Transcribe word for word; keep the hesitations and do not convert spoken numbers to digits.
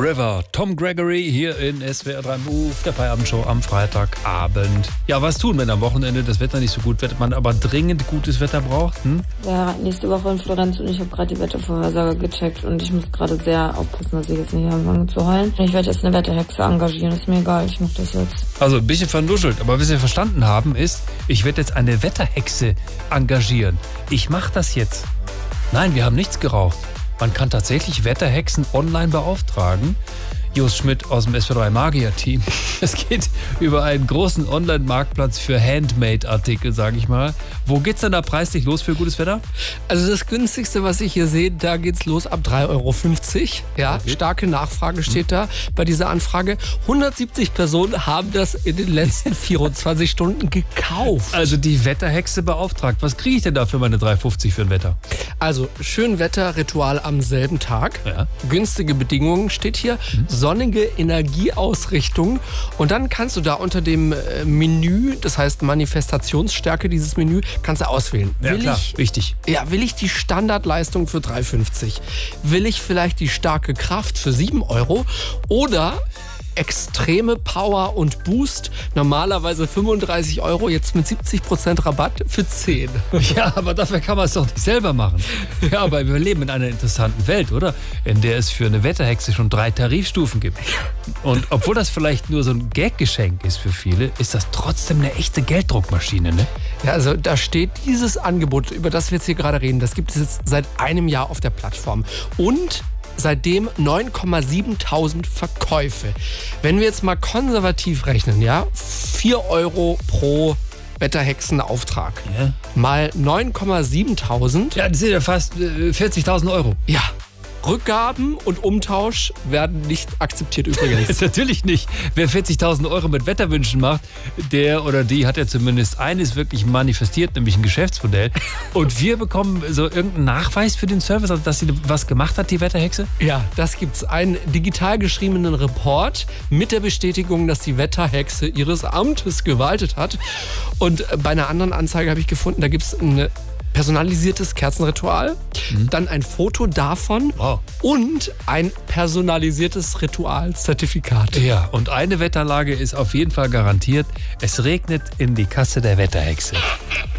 River, Tom Gregory hier in S W R drei Move, der Feierabend-Show am Freitagabend. Ja, was tun, wenn am Wochenende das Wetter nicht so gut wird, man aber dringend gutes Wetter braucht? Hm? Ja, nächste Woche in Florenz und ich habe gerade die Wettervorhersage gecheckt und ich muss gerade sehr aufpassen, dass ich jetzt nicht anfange zu heulen. Ich werde jetzt eine Wetterhexe engagieren, ist mir egal, ich mache das jetzt. Also ein bisschen vernuschelt, aber was wir verstanden haben ist, ich werde jetzt eine Wetterhexe engagieren. Ich mache das jetzt. Nein, wir haben nichts geraucht. Man kann tatsächlich Wetterhexen online beauftragen. Jos Schmidt aus dem S W R drei Magier-Team. Es geht über einen großen Online-Marktplatz für Handmade-Artikel, sage ich mal. Wo geht's denn da preislich los für gutes Wetter? Also das günstigste, was ich hier sehe, da geht's los ab drei Euro fünfzig. Ja, okay. Starke Nachfrage steht da bei dieser Anfrage. hundertsiebzig Personen haben das in den letzten vierundzwanzig Stunden gekauft. Also die Wetterhexe beauftragt. Was kriege ich denn da für meine drei fünfzig für ein Wetter? Also schön Wetterritual am selben Tag. Ja. Günstige Bedingungen steht hier. Mhm. Sonnige Energieausrichtung. Und dann kannst du da unter dem Menü, das heißt Manifestationsstärke, dieses Menü, kannst du auswählen. Ja, will klar, ich, wichtig. Ja, will ich die Standardleistung für drei fünfzig? Will ich vielleicht die starke Kraft für sieben Euro? Oder extreme Power und Boost, normalerweise fünfunddreißig Euro, jetzt mit siebzig Prozent Rabatt für zehn. Ja, aber dafür kann man es doch nicht selber machen. Ja, aber wir leben in einer interessanten Welt, oder? In der es für eine Wetterhexe schon drei Tarifstufen gibt. Und obwohl das vielleicht nur so ein Gaggeschenk ist für viele, ist das trotzdem eine echte Gelddruckmaschine, ne? Ja, also da steht dieses Angebot, über das wir jetzt hier gerade reden, das gibt es jetzt seit einem Jahr auf der Plattform. Und seitdem neun Komma sieben tausend Verkäufe. Wenn wir jetzt mal konservativ rechnen, ja, vier Euro pro Wetterhexenauftrag. Ja. Mal neun Komma sieben tausend. Ja, das sind ja fast äh, vierzigtausend Euro. Ja. Rückgaben und Umtausch werden nicht akzeptiert übrigens. Natürlich nicht. Wer vierzigtausend Euro mit Wetterwünschen macht, der oder die hat ja zumindest eines wirklich manifestiert, nämlich ein Geschäftsmodell. Und wir bekommen so irgendeinen Nachweis für den Service, also dass sie was gemacht hat, die Wetterhexe? Ja, das gibt's. Einen digital geschriebenen Report mit der Bestätigung, dass die Wetterhexe ihres Amtes gewaltet hat. Und bei einer anderen Anzeige habe ich gefunden, da gibt's eine personalisiertes Kerzenritual, mhm. dann ein Foto davon wow. und ein personalisiertes Ritualzertifikat. Ja, und eine Wetterlage ist auf jeden Fall garantiert. Es regnet in die Kasse der Wetterhexe.